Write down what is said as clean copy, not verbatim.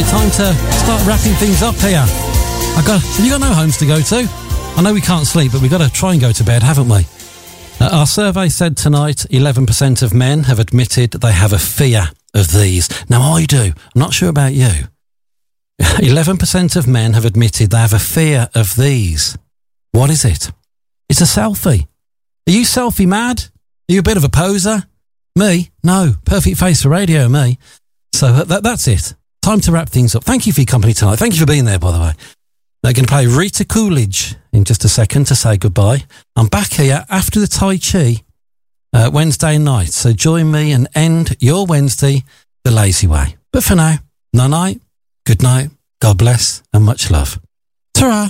time to start wrapping things up here. Have you got no homes to go to? I know we can't sleep, but we've got to try and go to bed, haven't we? Our survey said tonight 11% of men have admitted they have a fear of these. Now, I do. I'm not sure about you. 11% of men have admitted they have a fear of these. What is it? It's a selfie. Are you selfie mad? Are you a bit of a poser? Me? No. Perfect face for radio, me. So that's it. Time to wrap things up. Thank you for your company tonight. Thank you for being there, by the way. They're going to play Rita Coolidge in just a second to say goodbye. I'm back here after the Tai Chi Wednesday night. So join me and end your Wednesday the lazy way. But for now, night, good night, God bless and much love. Ta-ra!